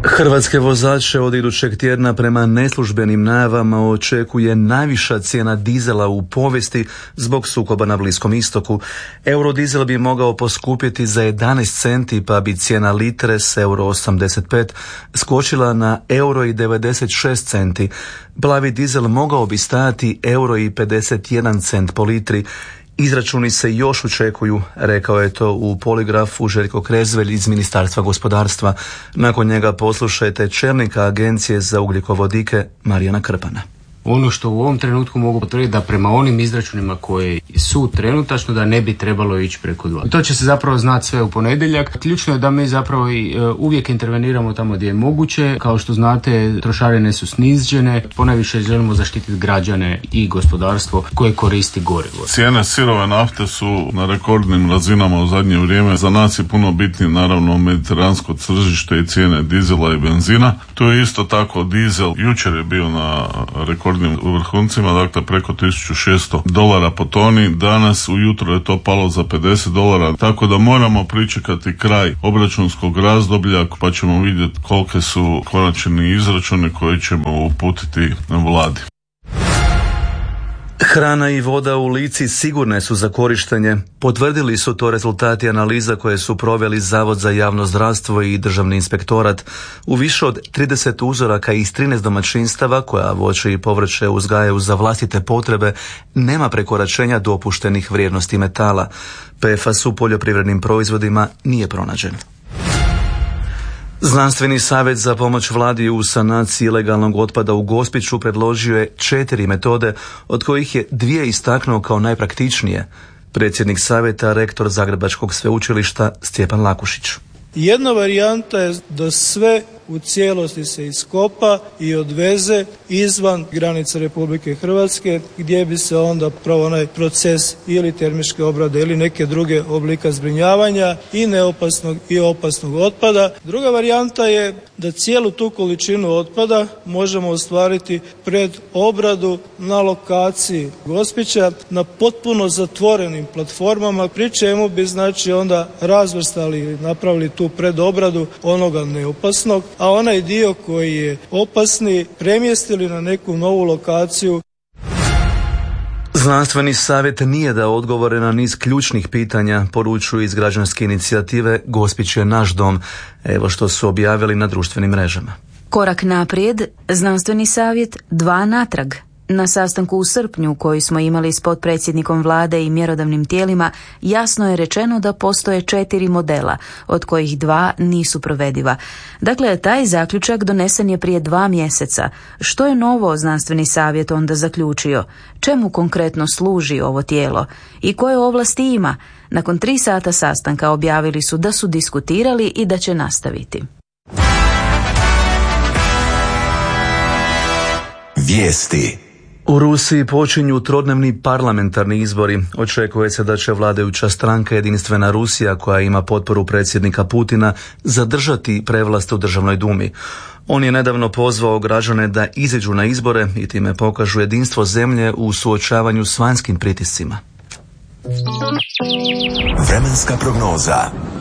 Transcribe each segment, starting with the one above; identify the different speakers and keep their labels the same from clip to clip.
Speaker 1: Hrvatske vozače od idućeg tjedna prema neslužbenim najavama očekuje najviša cijena dizela u povijesti zbog sukoba na Bliskom istoku. Eurodizel bi mogao poskupjeti za 11 centi pa bi cijena litre s euro 85 skočila na euro i 96 centi. Plavi dizel mogao bi stajati euro i 51 cent po litri. Izračuni se još očekuju, rekao je to u Poligrafu Željko Krezvelj iz Ministarstva gospodarstva. Nakon njega poslušajte čelnika Agencije za ugljikovodike Marijana Krpana.
Speaker 2: Ono što u ovom trenutku mogu potvrditi da prema onim izračunima koji su trenutačno da ne bi trebalo ići preko 2. To će se zapravo znati sve u ponedjeljak. Ključno je da mi zapravo uvijek interveniramo tamo gdje je moguće. Kao što znate, trošarine su snižene. Ponajviše želimo zaštititi građane i gospodarstvo koje koristi gorivo.
Speaker 3: Cijene sirove nafte su na rekordnim razinama u zadnje vrijeme. Za nas je puno bitnije naravno mediteransko tržište i cijene dizela i benzina. Tu je isto tako dizel. Jučer je bio na rekordnim vrhuncima, dakle preko $1,600 po toni. Danas ujutro je to palo za $50, tako da moramo pričekati kraj obračunskog razdoblja pa ćemo vidjeti kolike su konačni izračuni koje ćemo uputiti vladi.
Speaker 1: Hrana i voda u Lici sigurne su za korištenje. Potvrdili su to rezultati analiza koje su proveli Zavod za javno zdravstvo i Državni inspektorat. U više od 30 uzoraka iz 13 domaćinstava koja voće i povrće uzgajaju za vlastite potrebe nema prekoračenja dopuštenih vrijednosti metala. PFAS u poljoprivrednim proizvodima nije pronađen. Znanstveni savjet za pomoć vladi u sanaciji ilegalnog otpada u Gospiću predložio je 4 metode, od kojih je 2 istaknuo kao najpraktičnije. Predsjednik savjeta, rektor Zagrebačkog sveučilišta Stjepan Lakušić.
Speaker 4: Jedna varijanta je da sve u cijelosti se iskopa i odveze izvan granica Republike Hrvatske, gdje bi se onda pravo onaj proces ili termičke obrade ili neke druge oblika zbrinjavanja i neopasnog i opasnog otpada. Druga varijanta je da cijelu tu količinu otpada možemo ostvariti pred obradu na lokaciji Gospića na potpuno zatvorenim platformama, pri čemu bi znači onda razvrstali i napravili tu predobradu onoga neopasnog, a onaj dio koji je opasni premjestili na neku novu lokaciju.
Speaker 1: Znanstveni savjet nije dao odgovore na niz ključnih pitanja, poručuju iz građanske inicijative Gospić je naš dom. Evo što su objavili na društvenim mrežama.
Speaker 5: Korak naprijed, znanstveni savjet 2 natrag. Na sastanku u srpnju koji smo imali s potpredsjednikom vlade i mjerodavnim tijelima jasno je rečeno da postoje 4 modela, od kojih 2 nisu provediva. Dakle, taj zaključak donesen je prije 2 mjeseca. Što je novo znanstveni savjet onda zaključio? Čemu konkretno služi ovo tijelo? I koje ovlasti ima? Nakon 3 sata sastanka objavili su da su diskutirali i da će nastaviti.
Speaker 1: Vijesti. U Rusiji počinju trodnevni parlamentarni izbori. Očekuje se da će vladajuća stranka Jedinstvena Rusija, koja ima potporu predsjednika Putina, zadržati prevlast u Državnoj dumi. On je nedavno pozvao građane da izađu na izbore i time pokažu jedinstvo zemlje u suočavanju s vanjskim pritiscima.
Speaker 6: Vremenska prognoza.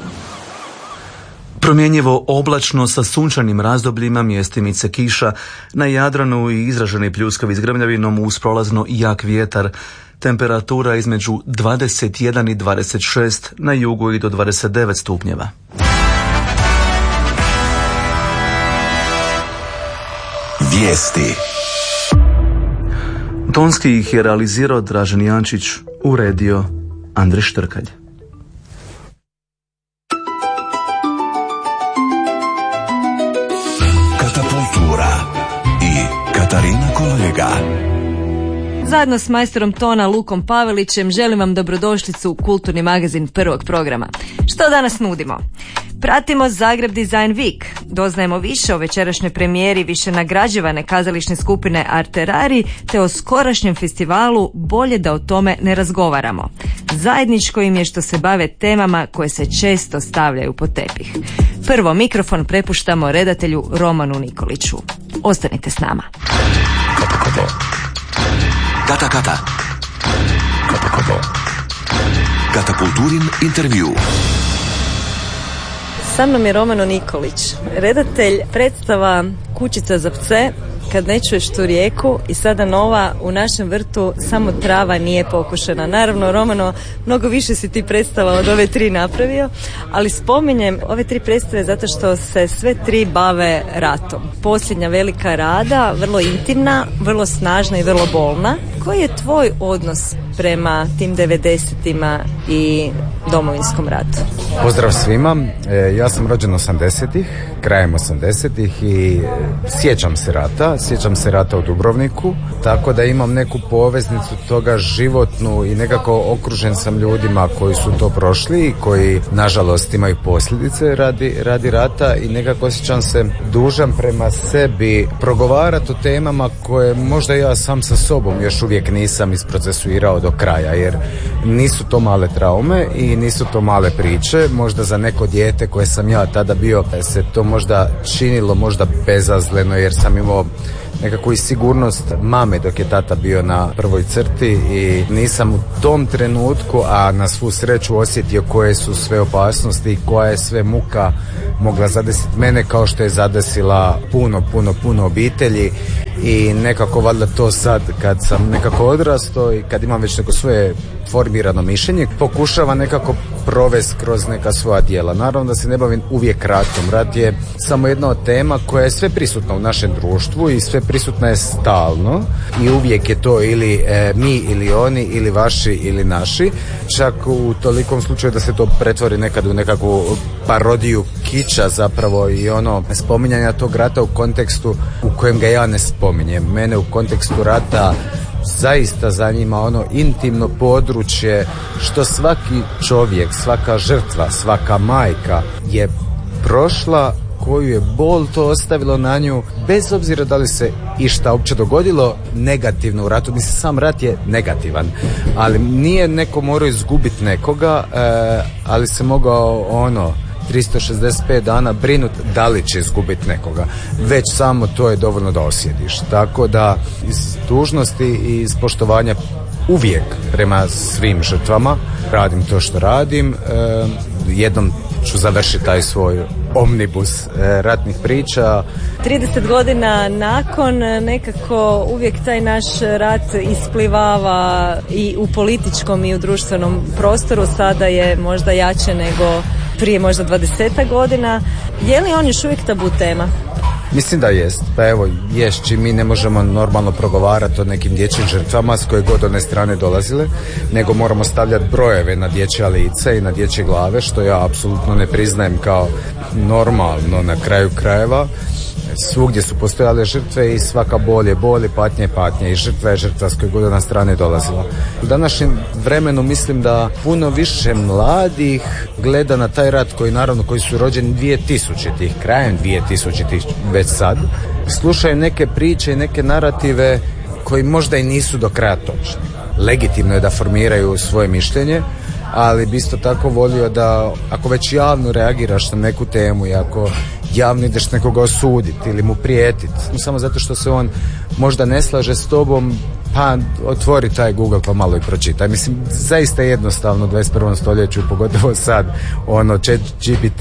Speaker 1: Promjenjivo oblačno sa sunčanim razdobljima, mjestimice kiša, na Jadranu i izraženi pljuskavi s grmljavinom uz prolazno jak vjetar. Temperatura između 21 i 26, na jugu i do 29 stupnjeva.
Speaker 6: Vijesti.
Speaker 1: Tonski ih je realizirao Dražen Jančić, uredio Andrej Štrkalj.
Speaker 6: I Katarina Kolega.
Speaker 7: Zajedno s majstorom tona Lukom Pavelićem želim vam dobrodošlicu u kulturni magazin Prvog programa. Što danas nudimo? Pratimo Zagreb Design Week, doznajemo više o večerašnjoj premijeri više nagrađivane kazališne skupine Arterari te o skorašnjem festivalu Bolje da o tome ne razgovaramo. Zajedničko im je što se bave temama koje se često stavljaju pod tepih. Prvo mikrofon prepuštamo redatelju Romanu Nikoliću. Ostanite s nama.
Speaker 6: Kata. Katapulturin intervju.
Speaker 7: Sa mnom je Romano Nikolić, redatelj predstava Kućica za pse, Kad ne čuješ tu rijeku i sada nova U našem vrtu samo trava nije pokušena. Naravno, Romano, mnogo više si ti predstava od ove 3 napravio, ali spominjem ove 3 predstave zato što se sve 3 bave ratom. Posljednja velika rada, vrlo intimna, vrlo snažna i vrlo bolna. Koji je tvoj odnos prema tim 90-ima i Domovinskom ratu?
Speaker 8: Pozdrav svima, ja sam rođen 80-ih, krajem 80-ih i sjećam se rata u Dubrovniku, tako da imam neku poveznicu toga životnu i nekako okružen sam ljudima koji su to prošli i koji nažalost imaju posljedice radi rata i nekako osjećam se dužan prema sebi progovarati o temama koje možda ja sam sa sobom još uvijek nisam isprocesuirao do kraja, jer nisu to male traume i nisu to male priče. Možda za neko dijete koje sam ja tada bio se to možda činilo možda bezazleno, jer sam imao nekakvu i sigurnost mame dok je tata bio na prvoj crti i nisam u tom trenutku, a na svu sreću, osjetio koje su sve opasnosti i koja je sve muka mogla zadesiti mene, kao što je zadesila puno obitelji. I nekako valjda to sad kad sam nekako odrastao i kad imam već neko svoje formirano mišljenje, pokušava nekako provesti kroz neka svoja djela. Naravno da se ne bavim uvijek ratom. Rat je samo jedna od tema koja je sve prisutna u našem društvu i sve prisutna je stalno i uvijek je to ili mi ili oni ili vaši ili naši. Čak u tolikom slučaju da se to pretvori nekad u nekakvu parodiju kiča zapravo i ono spominjanja tog rata u kontekstu u kojem ga ja ne spominjem. Mene u kontekstu rata zaista zanima ono intimno područje što svaki čovjek, svaka žrtva, svaka majka je prošla, koju je bol to ostavilo na nju, bez obzira da li se išta uopće dogodilo negativno u ratu. Mislim, sam rat je negativan, ali nije neko morao izgubiti nekoga, ali se mogao 365 dana brinut da li će izgubiti nekoga. Već samo to je dovoljno da osjetiš. Tako da iz dužnosti i iz poštovanja uvijek prema svim žrtvama radim to što radim. Jednom ću završiti taj svoj omnibus ratnih priča.
Speaker 7: 30 godina nakon nekako uvijek taj naš rat isplivava i u političkom i u društvenom prostoru. Sada je možda jače nego prije možda 20 godina. Je li on još uvijek tabu tema?
Speaker 8: Mislim da jest. Pa evo, čim mi ne možemo normalno progovarati o nekim dječjim žrtvama s koje god one strane dolazile, nego moramo stavljati brojeve na dječja lica i na dječje glave, što ja apsolutno ne priznajem kao normalno na kraju krajeva. Svugdje su postojale žrtve i svaka bol je bol i patnja je patnja i žrtva je žrtva s koje god na strane dolazila. U današnjem vremenu mislim da puno više mladih gleda na taj rat koji su rođeni 2000-ih, krajem 2000-ih već sad, slušaju neke priče i neke narative koji možda i nisu do kraja točni. Legitimno je da formiraju svoje mišljenje, ali bi isto tako volio da ako već javno reagiraš na neku temu i ako javno ideš nekoga osuditi ili mu prijetiti, samo zato što se on možda ne slaže s tobom, pa otvori taj Google pa malo i pročitaj. Mislim, zaista jednostavno u 21. stoljeću, pogotovo sad, ChatGPT,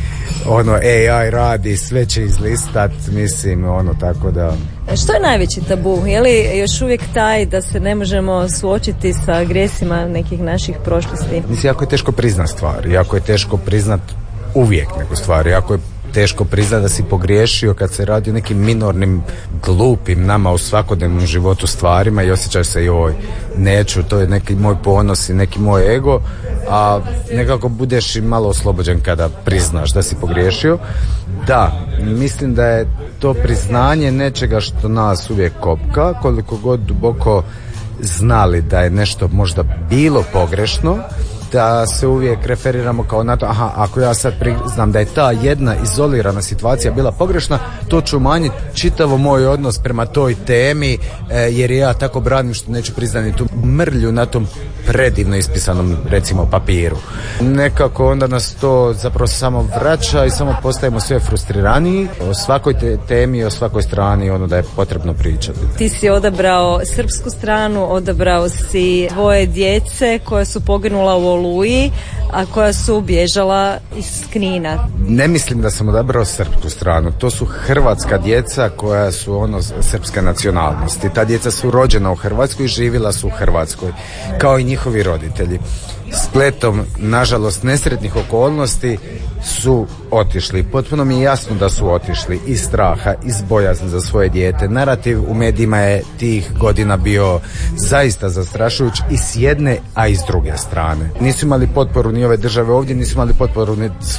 Speaker 8: AI radi, sve će izlistat, mislim, tako da...
Speaker 7: Što je najveći tabu? Je li još uvijek taj da se ne možemo suočiti sa grijesima nekih naših prošlosti?
Speaker 8: Mislim, jako je teško priznat stvari, jako je teško priznat uvijek neku stvar, jako je teško priznat da si pogriješio kad se radi o nekim minornim, glupim nama u svakodnevnom životu stvarima i osjećaš se neću, to je neki moj ponos i neki moj ego, a nekako budeš i malo oslobođen kada priznaš da si pogriješio. Da, mislim da je to priznanje nečega što nas uvijek kopka, koliko god duboko znali da je nešto možda bilo pogrešno, da se uvijek referiramo kao na to, ako ja sad priznam da je ta jedna izolirana situacija bila pogrešna, to ću umanjiti čitavo moj odnos prema toj temi, jer ja tako branim što neću priznati tu mrlju na tom predivno ispisanom, recimo, papiru. Nekako onda nas to zapravo samo vraća i samo postajemo sve frustriraniji o svakoj temi i o svakoj strani da je potrebno pričati.
Speaker 7: Ti si odabrao srpsku stranu, odabrao si dvoje djece koje su poginula u Oluji, a koja su bježala iz Knina.
Speaker 8: Ne mislim da sam odabrao srpsku stranu. To su hrvatska djeca koja su srpske nacionalnosti. Ta djeca su rođena u Hrvatskoj i živjela su u Hrvatskoj, kao i njihovi roditelji. Spletom, nažalost, nesretnih okolnosti su otišli. Potpuno mi je jasno da su otišli iz straha, iz bojazni za svoje dijete. Narativ u medijima je tih godina bio zaista zastrašujuć i s jedne, a i s druge strane. Nisu imali potporu ni ove države ovdje, nisu imali potporu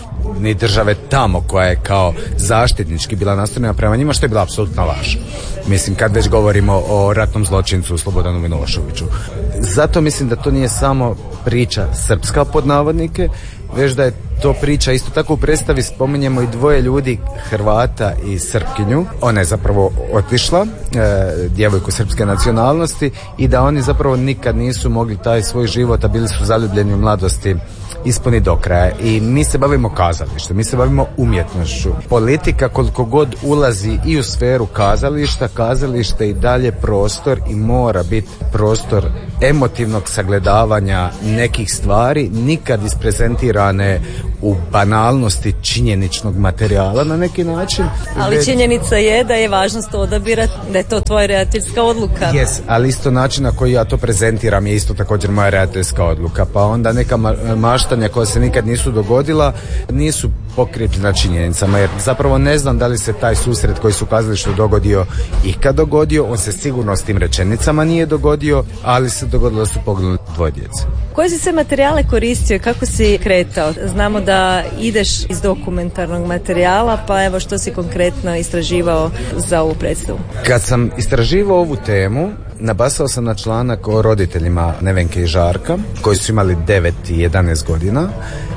Speaker 8: ni države tamo koja je kao zaštitnički bila nastrojena prema njima, što je bila apsolutna laž. Mislim, kad već govorimo o ratnom zločincu Slobodanu Miloševiću. Zato mislim da to nije samo priča srpska pod navodnike, već da je to priča isto tako u predstavi spominjemo i dvoje ljudi, Hrvata i Srpkinju. Ona je zapravo otišla, djevojku srpske nacionalnosti, i da oni zapravo nikad nisu mogli taj svoj život, a bili su zaljubljeni u mladosti, ispuni do kraja. I mi se bavimo kazalištem, mi se bavimo umjetnošću. Politika koliko god ulazi i u sferu kazališta, kazalište i dalje prostor i mora biti prostor emotivnog sagledavanja nekih stvari, nikad isprezentirane u banalnosti činjeničnog materijala na neki način.
Speaker 7: Ali činjenica je da je važnost odabira, da je to tvoja redateljska odluka.
Speaker 8: Yes, ali isto način na koji ja to prezentiram je isto također moja redateljska odluka. Pa onda neka maštanja koja se nikad nisu dogodila nisu pokripljena činjenicama, jer zapravo ne znam da li se taj susret koji su u kazalištu dogodio ikad dogodio. On se sigurno s tim rečenicama nije dogodio, ali se dogodilo da su poginuli dvoje djece.
Speaker 7: Koje si sve materijale koristio i kako si kretao? Znamo da ideš iz dokumentarnog materijala, pa evo što si konkretno istraživao za ovu predstavu?
Speaker 8: Kad sam istraživao ovu temu, nabasao sam na članak o roditeljima Nevenke i Žarka, koji su imali 9 i 11 godina.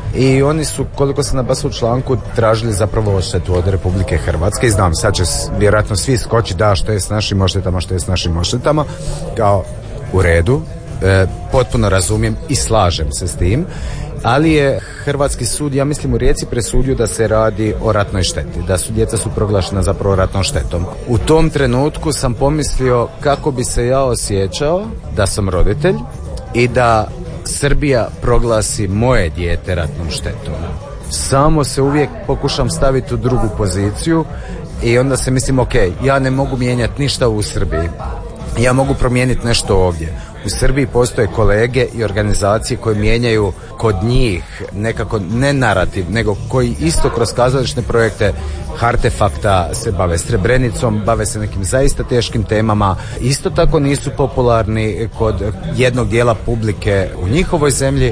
Speaker 8: I oni su, koliko se nabasao u članku, tražili zapravo odštetu od Republike Hrvatske. I znam, sad će vjerojatno svi skoči da što je s našim odštetama, što je s našim odštetama. Kao u redu, potpuno razumijem i slažem se s tim. Ali je Hrvatski sud, ja mislim u Rijeci, presudio da se radi o ratnoj šteti, da su djeca su proglašena zapravo ratnom štetom. U tom trenutku sam pomislio kako bi se ja osjećao da sam roditelj i da Srbija proglasi moje dijete ratnom štetom. Samo se uvijek pokušam staviti u drugu poziciju i onda se mislim, ok, ja ne mogu mijenjati ništa u Srbiji, ja mogu promijeniti nešto ovdje. U Srbiji postoje kolege i organizacije koje mijenjaju kod njih nekako ne narativ, nego koji isto kroz kazališne projekte Artefakta se bave Srebrenicom, bave se nekim zaista teškim temama. Isto tako nisu popularni kod jednog dijela publike u njihovoj zemlji.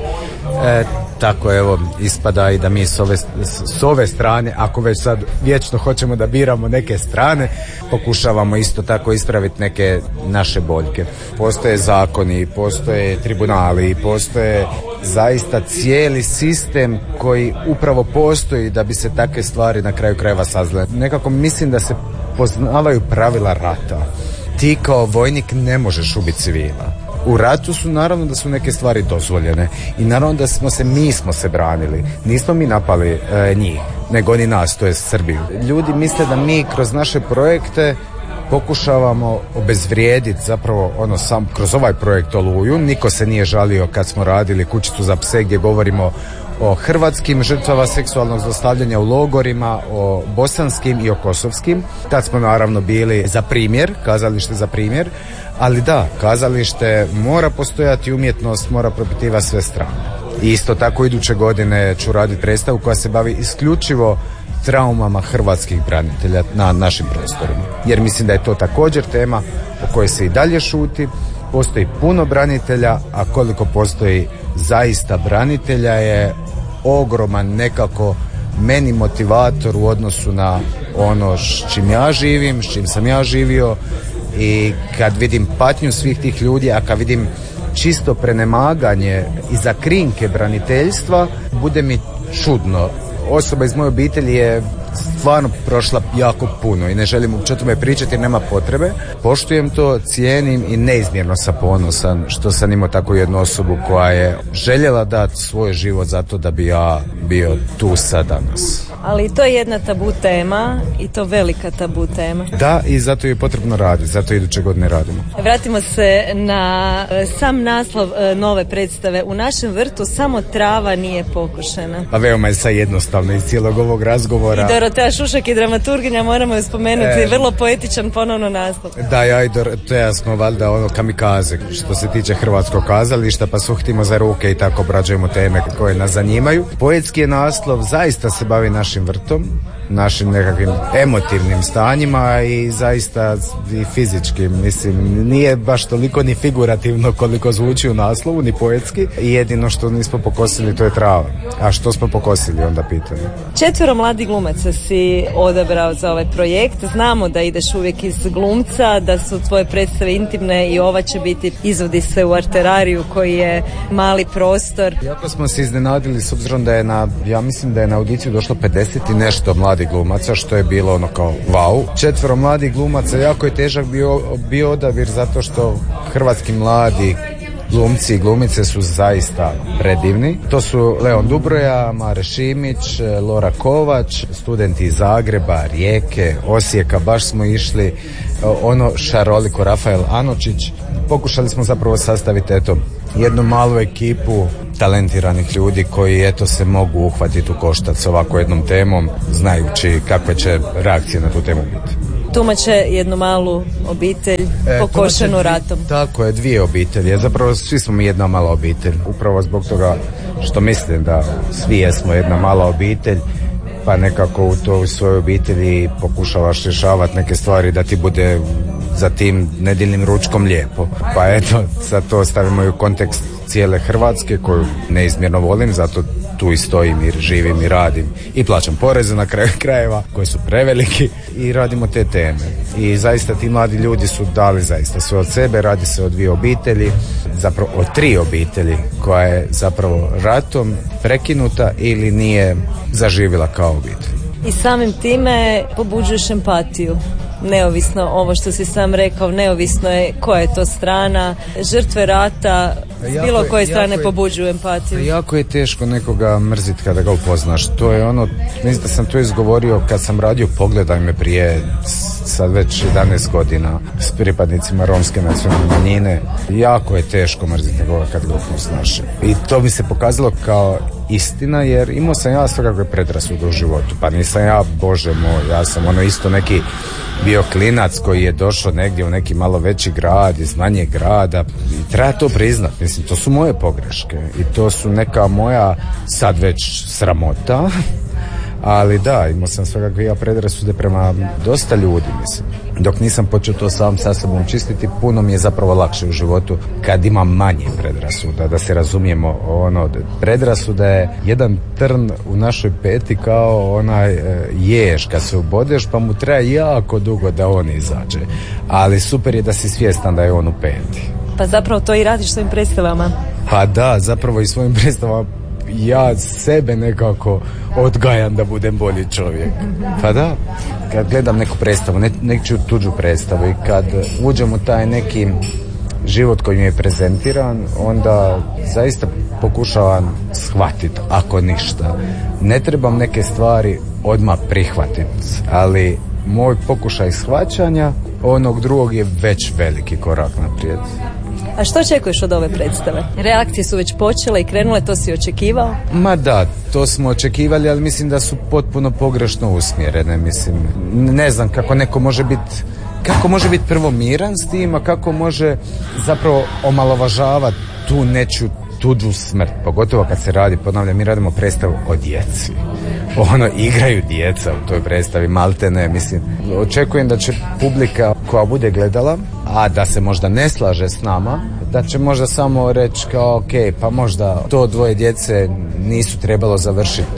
Speaker 8: Tako evo, ispada i da mi s ove strane, ako već sad vječno hoćemo da biramo neke strane, pokušavamo isto tako ispraviti neke naše boljke. Postoje zakoni, postoje tribunali, postoje zaista cijeli sistem koji upravo postoji da bi se takve stvari na kraju krajeva saznale. Nekako mislim da se poznavaju pravila rata. Ti kao vojnik ne možeš ubiti civila. U ratu su naravno da su neke stvari dozvoljene i naravno da mi smo se branili. Nismo mi napali njih, nego oni nas, to je Srbiju. Ljudi misle da mi kroz naše projekte pokušavamo obezvrijediti zapravo sam kroz ovaj projekt Oluju. Niko se nije žalio kad smo radili Kućicu za pse gdje govorimo o hrvatskim žrtvama seksualnog zlostavljanja u logorima, o bosanskim i o kosovskim. Tad smo naravno bili za primjer, kazalište za primjer, ali da, kazalište mora postojati, umjetnost mora propitivati sve strane. I isto tako iduće godine ću raditi predstavu koja se bavi isključivo traumama hrvatskih branitelja na našim prostorima. Jer mislim da je to također tema o kojoj se i dalje šuti. Postoji puno branitelja, a koliko postoji zaista branitelja je ogroman nekako meni motivator u odnosu na ono s čim ja živim, s čim sam ja živio, i kad vidim patnju svih tih ljudi, a kad vidim čisto prenemaganje iza krinke braniteljstva, bude mi čudno. Osoba iz moje obitelji je stvarno prošla jako puno i ne želim uopće o tome pričati, nema potrebe. Poštujem to, cijenim i neizmjerno sam ponosan što sam imao takvu jednu osobu koja je željela dati svoj život zato da bi ja bio tu sad danas.
Speaker 7: Ali to je jedna tabu tema i to velika tabu tema.
Speaker 8: Da, i zato je potrebno raditi, zato iduće godine radimo.
Speaker 7: Vratimo se na sam naslov nove predstave. U našem vrtu samo trava nije pokošena.
Speaker 8: A veoma je sad jednostavno iz cijelog ovog razgovora.
Speaker 7: I Dorotea Šušak i dramaturginja, moramo je spomenuti, vrlo poetičan ponovno naslov.
Speaker 8: Da, ja i Dorotea smo valjda kamikaze što se tiče hrvatskog kazališta, pa suhtimo za ruke i tako obrađujemo teme koje nas zanimaju. Poetski je naslov, zaista se bavi našim vrtom, našim nekakvim emotivnim stanjima i zaista i fizičkim, mislim, nije baš toliko ni figurativno koliko zvuči u naslovu, ni poetski, i jedino što nismo pokosili to je trava. A što smo pokosili, onda pitanje.
Speaker 7: 4 mladih glumaca si odabrao za ovaj projekt. Znamo da ideš uvijek iz glumca, da su tvoje predstave intimne i ova će biti Izvodi se u Arterariju koji je mali prostor.
Speaker 8: Jako smo se iznenadili s obzirom da je ja mislim da je na audiciju došlo 50 i nešto mladih glumaca, što je bilo ono kao wow. 4 mladih glumaca, jako je težak bio odabir zato što hrvatski mladi glumci i glumice su zaista predivni. To su Leon Dubroja, Mare Šimić, Lora Kovač, studenti iz Zagreba, Rijeke, Osijeka, baš smo išli šaroliko, Rafael Anočić. Pokušali smo zapravo sastaviti jednu malu ekipu talentiranih ljudi koji se mogu uhvatiti u koštac s ovako jednom temom, znajući kakve će reakcije na tu temu biti.
Speaker 7: Tumače jednu malu obitelj pokošenu ratom.
Speaker 8: Tako je, 2 obitelji. Zapravo svi smo mi jedna mala obitelj. Upravo zbog toga što mislim da svi jesmo jedna mala obitelj, pa nekako u toj svojoj obitelji pokušavaš rješavati neke stvari da ti bude za tim nedjeljnim ručkom lijepo. Pa eto, sad to stavimo i u kontekst cijele Hrvatske koju neizmjerno volim, zato tu i stojim i živim i radim i plaćam poreze na kraju krajeva koji su preveliki i radimo te teme. I zaista ti mladi ljudi su dali zaista sve od sebe, radi se o 2 obitelji, zapravo o 3 obitelji koja je zapravo ratom prekinuta ili nije zaživjela kao obitelj.
Speaker 7: I samim time pobuđuješ empatiju. Neovisno ovo što si sam rekao, neovisno je koja je to strana, žrtve rata s bilo koje strane pobuđuju empatiju.
Speaker 8: Jako je teško nekoga mrziti kada ga upoznaš. To je mislim da sam to izgovorio kad sam radio Pogledaj me prije sad već 11 godina s pripadnicima romske nacionalne manjine. Jako je teško mrziti nekoga kad ga upoznaš. I to mi se pokazalo kao istina, jer imao sam ja svakakve predrasude u životu. Pa nisam ja, Bože moj, ja sam isto neki bio klinac koji je došao negdje u neki malo veći grad iz manjeg grada i treba to priznat. Mislim, to su moje pogreške i to su neka moja sad već sramota. Ali da, imao sam svakakve predrasude prema dosta ljudi, mislim. Dok nisam počeo to sam sa sobom čistiti, puno mi je zapravo lakše u životu kad imam manje predrasuda, da se razumijemo. Predrasuda je jedan trn u našoj peti kao onaj jež kad se ubodeš, pa mu treba jako dugo da on izađe. Ali super je da si svjestan da je on u peti.
Speaker 7: Pa zapravo to i radiš svojim predstavama? Pa
Speaker 8: da, zapravo i svojim predstavama ja sebe nekako odgajam da budem bolji čovjek. Pa da, kad gledam neku predstavu, neku tuđu predstavu i kad uđem u taj neki život koji mi je prezentiran, onda zaista pokušavam shvatiti, ako ništa. Ne trebam neke stvari odmah prihvatiti, ali moj pokušaj shvaćanja onog drugog je već veliki korak naprijed.
Speaker 7: A što očekuješ od ove predstave? Reakcije su već počele i krenule, to si očekivao?
Speaker 8: Ma da, to smo očekivali, ali mislim da su potpuno pogrešno usmjerene. Mislim, ne znam kako neko može biti prvo miran s tim, a kako može zapravo omalovažavati tu nečiju tuđu smrt, pogotovo kad se radi, ponavljam, mi radimo predstavu o djeci. Igraju djeca u toj predstavi, maltene, mislim. Očekujem da će publika koja bude gledala, a da se možda ne slaže s nama, da će možda samo reći kao ok, pa možda to 2 djece nisu trebalo završiti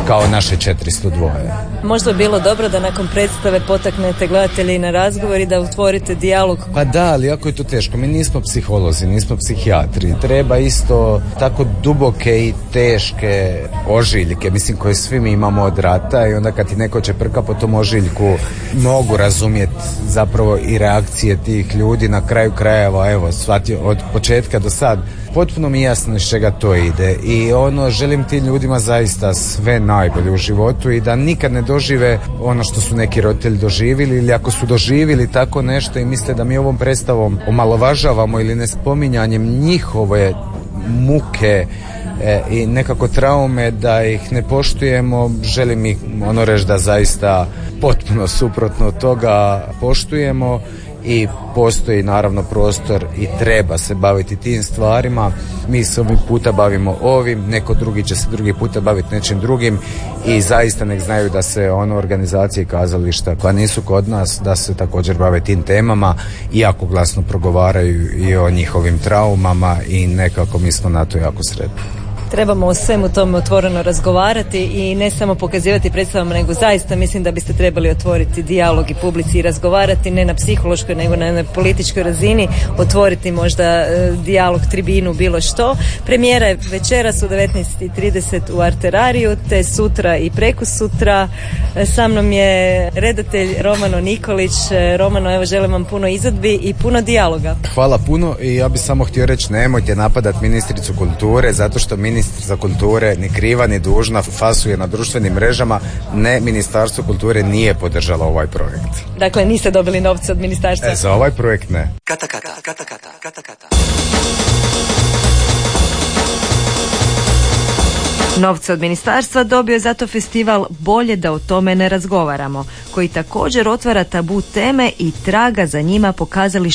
Speaker 8: kao naše 402.
Speaker 7: Možda bi bilo dobro da nakon predstave potaknete gledatelji na razgovor i da otvorite dijalog.
Speaker 8: Pa da, ali jako je to teško. Mi nismo psiholozi, nismo psihijatri. Treba isto tako duboke i teške ožiljke, mislim, koje svi mi imamo od rata, i onda kad ti neko čeprka po tom ožiljku, mogu razumjeti zapravo i reakcije tih ljudi. Na kraju krajeva, evo, shvatio od početka do sad, potpuno mi jasno iz čega to ide, i želim tim ljudima zaista sve najbolje u životu i da nikad ne dožive ono što su neki roditelji doživjeli, ili ako su doživjeli tako nešto i misle da mi ovom predstavom omalovažavamo ili nespominjanjem njihove muke i nekako traume, da ih ne poštujemo. Želim ih reći da zaista potpuno suprotno od toga poštujemo, i postoji naravno prostor i treba se baviti tim stvarima. Mi se ovim puta bavimo ovim, neko drugi će se drugi puta baviti nečim drugim, i zaista nek znaju da se organizacije i kazališta koja nisu kod nas, da se također bave tim temama, iako glasno progovaraju i o njihovim traumama, i nekako mi smo na to jako sretni.
Speaker 7: Trebamo o svemu tome otvoreno razgovarati i ne samo pokazivati predstavama, nego zaista mislim da biste trebali otvoriti dijalog i publici i razgovarati ne na psihološkoj nego na političkoj razini, otvoriti možda dijalog, tribinu, bilo što. Premijera je večeras u 19:30 u Arterariju, te sutra i prekosutra. Sa mnom je redatelj Romano Nikolić. Romano, evo, želim vam puno izvedbi i puno dijaloga.
Speaker 8: Hvala puno, i ja bih samo htio reći, nemojte napadati ministricu kulture, zato što ministrica kulture ni kriva ni dužna fasuje na društvenim mrežama. Ne, Ministarstvo kulture nije podržalo ovaj projekt.
Speaker 7: Dakle, niste dobili novce od ministarstva?
Speaker 8: Za ovaj projekt ne.
Speaker 6: Kata, kata, kata, kata, kata, kata.
Speaker 7: Novce od ministarstva dobio je zato festival Bolje da o tome ne razgovaramo, koji također otvara tabu teme i traga za njima po kazalištima